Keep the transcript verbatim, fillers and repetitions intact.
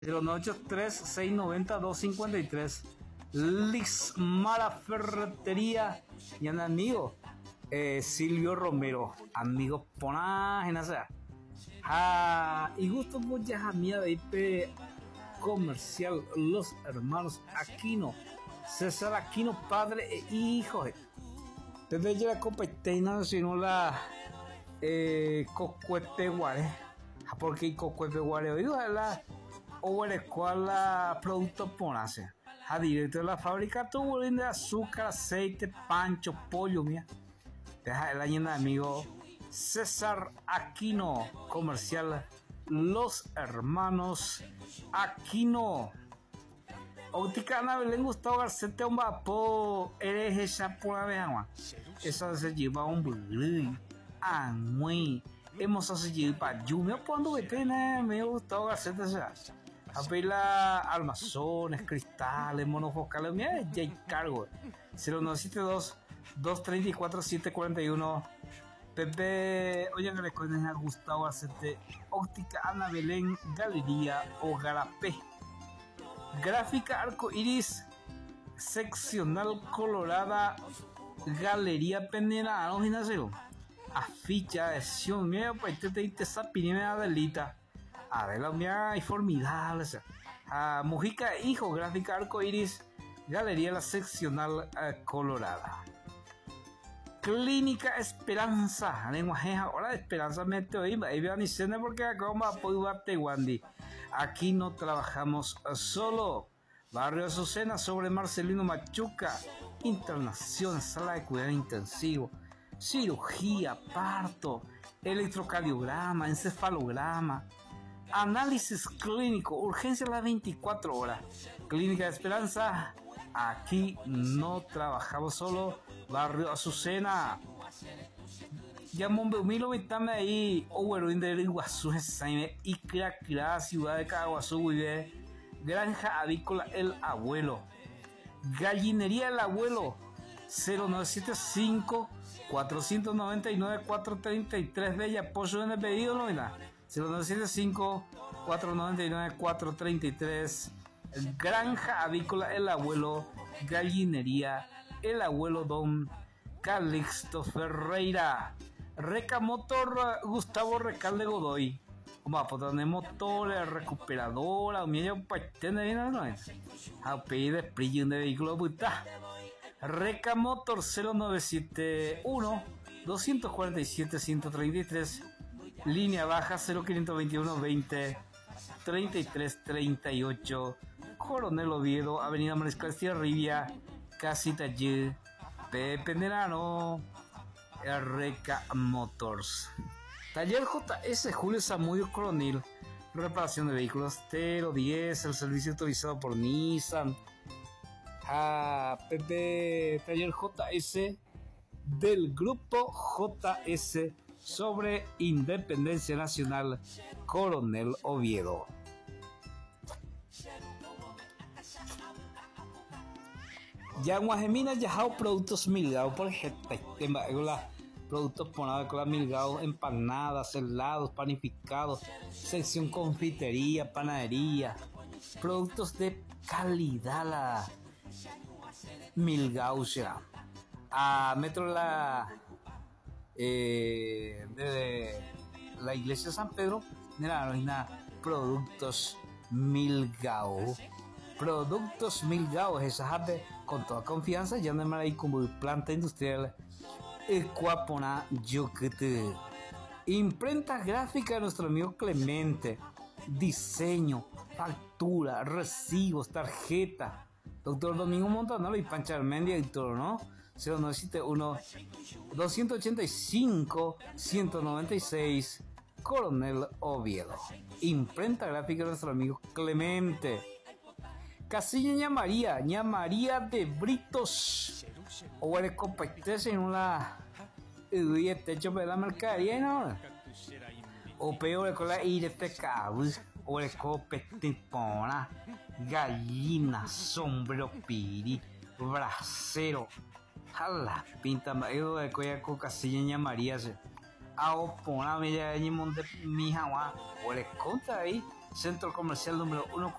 cero nueve ocho tres, seis nueve cero, dos cinco tres. Lismara Ferretería y un amigo eh, Silvio Romero, amigo pona genasa. Ah, y gusto muchas amigas de I P comercial Los Hermanos Aquino, César Aquino, padre e hijo. Desde ya la competencia sino la eh, Cocuepe Guare, porque Cocuepe Guare hoy la o el cual la producto ponase a directo de la fábrica tuvo de azúcar, aceite, pancho, pollo, mía. Deja el año de amigo César Aquino, comercial Los Hermanos Aquino. Óptica Ana Belén Gustavo Garcete un vapo eres esa por la veama. Esa se lleva un burro. Ah, muy. Hemos asistido para Jumio cuando vete me Gustavo Garcete sea. Apela armazones, cristales, monofocales, mira, ya hay cargo. cero nueve siete dos, dos tres cuatro, siete cuatro uno. Pepe, oye, que le conoces a Gustavo Garcete, Óptica Ana Belén, Galería Ogarapé. Gráfica Arco Iris, seccional colorada, Galería Penera, no gimnasio. Aficha, edición, mira, pues te te te sapinime Adelita. Adela, mira, y formidable. A Mujica, hijo, Gráfica Arco Iris, Galería La Seccional uh, Colorada. Clínica Esperanza, lenguaje ahora de Esperanza mete hoy, ahí vean y cena porque acá vamos a poder Teguandi. Aquí no trabajamos solo. Barrio Azucena sobre Marcelino Machuca. Internación, sala de cuidado intensivo, cirugía, parto, electrocardiograma, encefalograma, análisis clínico, urgencia a las veinticuatro horas. Clínica de Esperanza, aquí no trabajamos solo. Barrio Azucena. Llamón Beumilo Vitame ahí, Oweruin de Iguazú, Saime, Icra, Cra, Ciudad de Caguazú, vive. Granja Avícola El Abuelo. Gallinería El Abuelo, cero nueve siete cinco, cuatro nueve nueve, cuatro tres tres. Bella, pollo en el pedido, no nada. cero nueve siete cinco, cuatro nueve nueve, cuatro tres tres. Granja Avícola El Abuelo, Gallinería El Abuelo Don Calixto Ferreira. Reca Motor Gustavo Recalde Godoy. Vamos a poner motores, recuperadora, medio patente de no es. A pedir de de vehículo puta. Reca Motor cero nueve siete uno, dos cuatro siete, uno tres tres. Línea baja cero cinco dos uno, veinte, treinta y tres, treinta y ocho. Coronel Oviedo, Avenida Mariscal Rivia, Casita Y, Pepe Nerano, Reca Motors. Taller J S Julio Zamudio Coronel, reparación de vehículos cero diez, el servicio autorizado por Nissan. Ah, Pepe, Taller J S del grupo J S sobre Independencia Nacional, Coronel Oviedo. Yanguajemina Yajao Productos Milgao por ejemplo, productos ponados con la Milgao, empanadas, helados, panificados, sección confitería, panadería, productos de calidad la Milgao ya. A metro la eh, de la iglesia de San Pedro, mira, productos Milgao. Productos Milgao, esa con toda confianza, ya no hay como planta industrial. Ecuapona Yoquete. Imprenta gráfica de nuestro amigo Clemente. Diseño, factura, recibos, tarjeta. Doctor Domingo Montanaro y Pancha Armendia, editor, ¿no? cero nueve siete uno, dos ocho cinco, uno nueve seis. Coronel Oviedo. Imprenta gráfica de nuestro amigo Clemente. Casilla Ñamaría, Ñamaría de Britos. O el competencia en una y techo de la mercadería, ¿no? O peor con la ir de cabos o el competipona, gallina, sombrero piri, bracero. Jala, pinta mayo de coya con Casilla Ñamaría. A opona me ya ni monte mi jawa o el contra ahí. Centro Comercial número uno